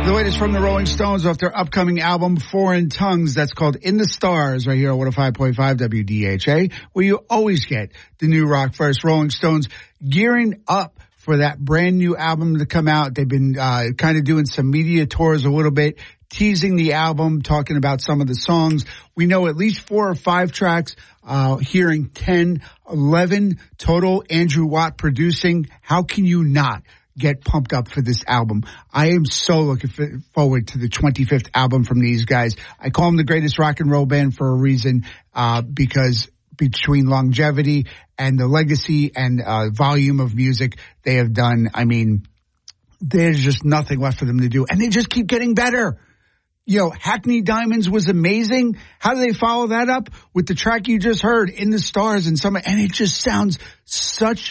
The latest from the Rolling Stones off their upcoming album, Foreign Tongues. That's called In the Stars right here on 105.5 WDHA, where you always get the new rock first. Rolling Stones gearing up for that brand new album to come out. They've been kind of doing some media tours a little bit, teasing the album, talking about some of the songs. We know at least 4 or 5 tracks, hearing 10, 11 total. Andrew Watt producing. How can you not get pumped up for this album? I am so looking forward to the 25th album from these guys. I call them the greatest rock and roll band for a reason, because between longevity and the legacy and volume of music they have done, I mean, there's just nothing left for them to do. And they just keep getting better. You know, Hackney Diamonds was amazing. How do they follow that up with the track you just heard, In the Stars, and it just sounds such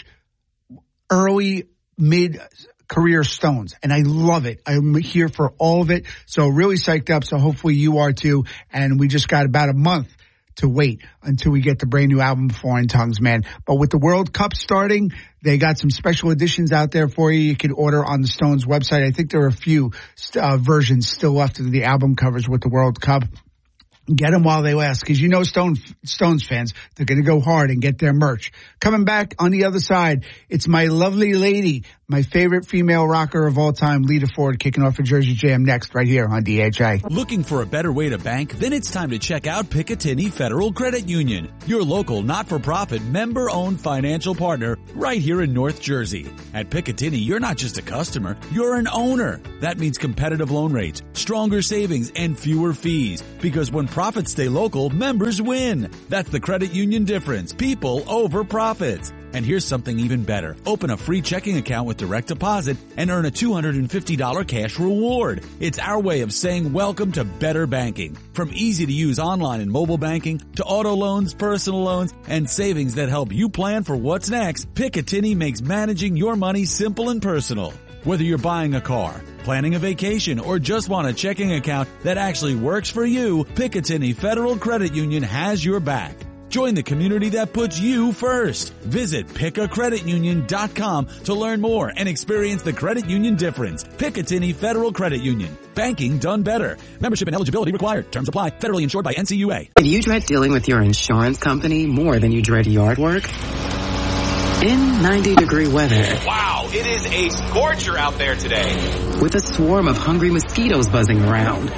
early mid-career Stones, and I love it. I'm here for all of it, so really psyched up, so hopefully you are too, and we just got about a month to wait until we get the brand new album, Foreign Tongues, man. But with the World Cup starting, they got some special editions out there for you. You can order on the Stones website. I think there are a few versions still left of the album covers with the World Cup. Get them while they last, because you know Stones fans, they're going to go hard and get their merch. Coming back on the other side, it's my lovely lady, my favorite female rocker of all time, Lita Ford, kicking off a Jersey Jam next right here on DHA. Looking for a better way to bank? Then it's time to check out Picatinny Federal Credit Union, your local not-for-profit member-owned financial partner right here in North Jersey. At Picatinny, you're not just a customer, you're an owner. That means competitive loan rates, stronger savings, and fewer fees. Because when profits stay local, members win. That's the credit union difference. People over profits. And here's something even better. Open a free checking account with direct deposit and earn a $250 cash reward. It's our way of saying welcome to better banking. From easy-to-use online and mobile banking to auto loans, personal loans, and savings that help you plan for what's next, Picatinny makes managing your money simple and personal. Whether you're buying a car, planning a vacation, or just want a checking account that actually works for you, Picatinny Federal Credit Union has your back. Join the community that puts you first. Visit PickACreditUnion.com to learn more and experience the credit union difference. Picatinny Federal Credit Union. Banking done better. Membership and eligibility required. Terms apply. Federally insured by NCUA. Do you dread dealing with your insurance company more than you dread yard work? In 90-degree weather. Wow, it is a scorcher out there today. With a swarm of hungry mosquitoes buzzing around.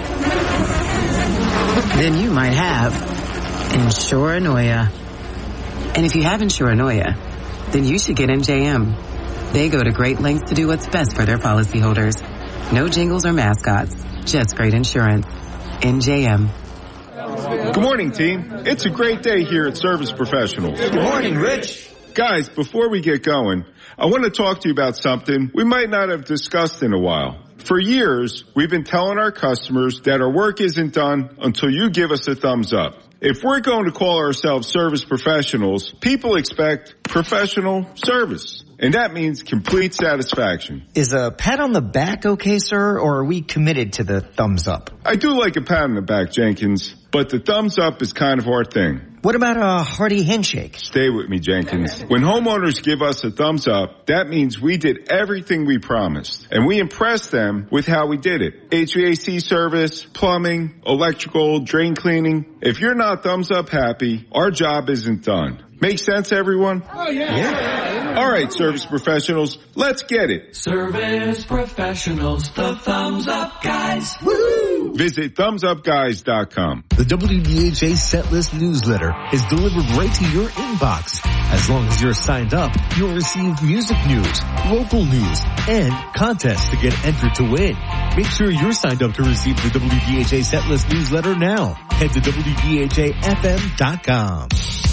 Then you might have Insuranoia. And if you have Insuranoia, then you should get NJM. They go to great lengths to do what's best for their policyholders. No jingles or mascots, just great insurance. NJM. Good morning, team. It's a great day here at Service Professionals. Good morning, Rich. Guys, before we get going, I want to talk to you about something we might not have discussed in a while. For years, we've been telling our customers that our work isn't done until you give us a thumbs up. If we're going to call ourselves service professionals, people expect professional service. And that means complete satisfaction. Is a pat on the back okay, sir, or are we committed to the thumbs up? I do like a pat on the back, Jenkins, but the thumbs up is kind of our thing. What about a hearty handshake? Stay with me, Jenkins. When homeowners give us a thumbs up, that means we did everything we promised. And we impressed them with how we did it. HVAC service, plumbing, electrical, drain cleaning. If you're not thumbs up happy, our job isn't done. Make sense, everyone? Oh, yeah. All right, service professionals, let's get it. Service professionals, the thumbs up guys. Woo! Visit thumbsupguys.com. The WDHA Setlist newsletter is delivered right to your inbox. As long as you're signed up, you'll receive music news, local news, and contests to get entered to win. Make sure you're signed up to receive the WDHA Setlist newsletter now. Head to WDHAFM.com.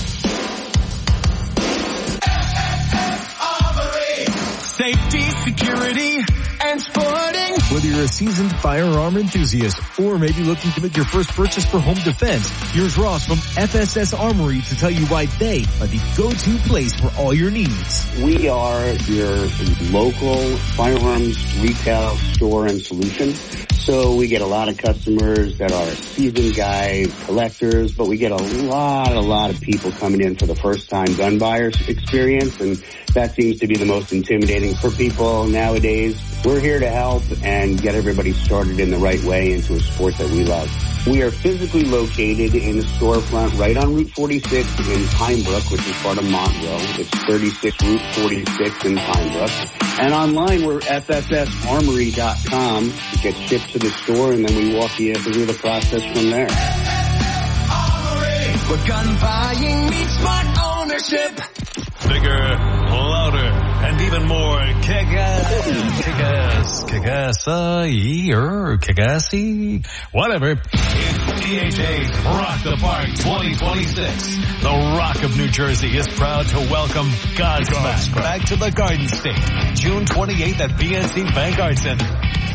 Safety, security, and sporting. Whether you're a seasoned firearm enthusiast or maybe looking to make your first purchase for home defense, here's Ross from FSS Armory to tell you why they are the go-to place for all your needs. We are your local firearms retail store and solution. So we get a lot of customers that are seasoned guys, collectors, but we get a lot of people coming in for the first time gun buyer experience, and that seems to be the most intimidating for people nowadays. We're here to help and get everybody started in the right way into a sport that we love. We are physically located in a storefront right on Route 46 in Pine Brook, which is part of Montville. It's 36 Route 46 in Pine Brook. And online, we're FFSarmory.com. It gets shipped to the store, and then we walk you through the process from there. Armory, where gun buying meets smart ownership. Bigger, louder, and even more kick-assy, whatever. It's DHA's Rock the Park 2026. The Rock of New Jersey is proud to welcome Godsmack back to the Garden State, June 28th at PNC Bank Arts Center.